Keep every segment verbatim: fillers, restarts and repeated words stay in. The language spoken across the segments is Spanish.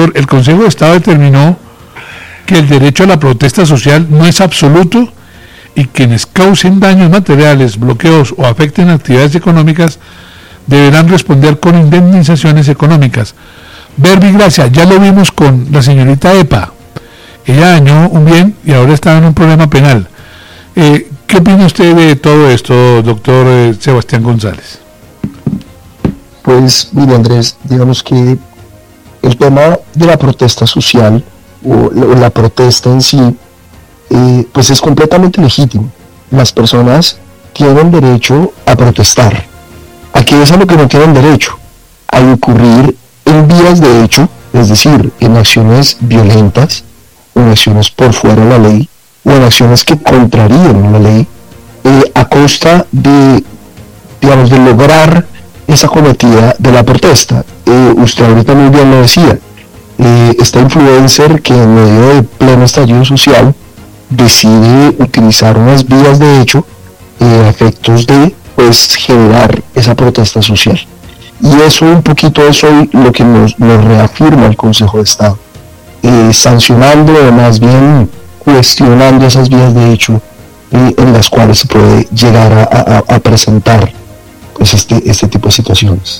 doctor, el Consejo de Estado determinó que el derecho a la protesta social no es absoluto y quienes causen daños materiales, bloqueos o afecten actividades económicas deberán responder con indemnizaciones económicas. Verbi Gracia, ya lo vimos con la señorita Epa. Ella dañó un bien y ahora está en un problema penal. Eh, ¿Qué opina usted de todo esto, doctor eh, Sebastián González? Pues, mire Andrés, digamos que el tema de la protesta social o la, la protesta en sí, eh, pues es completamente legítimo. Las personas tienen derecho a protestar. Aquí es a lo que no tienen derecho, a incurrir en vías de hecho, es decir, en acciones violentas, o en acciones por fuera de la ley, o en acciones que contrarían la ley, eh, a costa de, digamos, de lograr esa cometida de la protesta. Eh, usted ahorita muy bien lo decía, eh, esta influencer que en medio de pleno estallido social decide utilizar unas vías de hecho eh, a efectos de pues generar esa protesta social. Y eso un poquito es hoy lo que nos, nos reafirma el Consejo de Estado, eh, sancionando o más bien cuestionando esas vías de hecho eh, en las cuales se puede llegar a, a, a presentar pues este, este tipo de situaciones.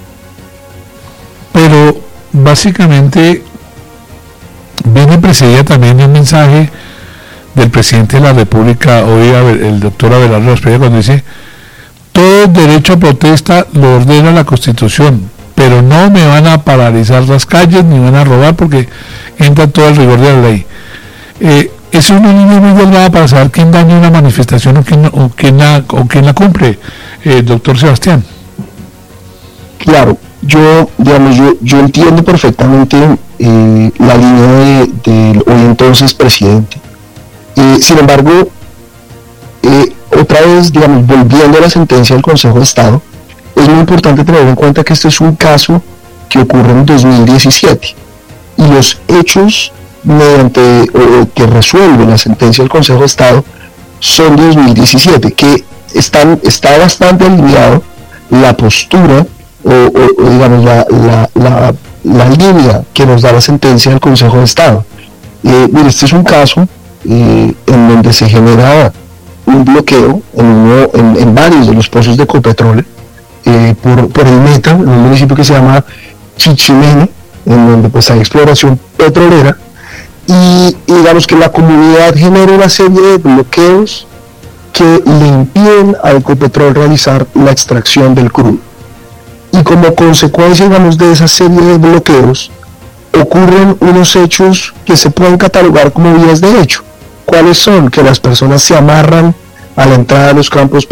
Pero básicamente viene precedida también de un mensaje del presidente de la República hoy, el doctor Abelardo Ospina, cuando dice: todo derecho a protesta lo ordena la Constitución, pero no me van a paralizar las calles ni van a robar porque entra todo el rigor de la ley. Eh, es una línea muy delgada para saber quién daña una manifestación o quién, o quién, la, o quién la cumple, eh, doctor Sebastián. Claro, yo, digamos, yo, yo entiendo perfectamente eh, la línea del de hoy entonces presidente. Eh, sin embargo, eh, otra vez, digamos, volviendo a la sentencia del Consejo de Estado, es muy importante tener en cuenta que este es un caso que ocurre en dos mil diecisiete y los hechos mediante o que resuelve la sentencia del Consejo de Estado son de dos mil diecisiete, que están, está bastante alineado la postura o, o, o digamos la, la, la, la línea que nos da la sentencia del Consejo de Estado. Eh, mire, este es un caso eh, en donde se genera un bloqueo en, uno, en, en varios de los pozos de Ecopetrol eh, por, por el Meta, en un municipio que se llama Chichimene, en donde pues hay exploración petrolera, y, y digamos que la comunidad genera una serie de bloqueos que le impiden a Ecopetrol realizar la extracción del crudo. Y como consecuencia, digamos, de esa serie de bloqueos, ocurren unos hechos que se pueden catalogar como vías de hecho. ¿Cuáles son? Que las personas se amarran a la entrada de los campos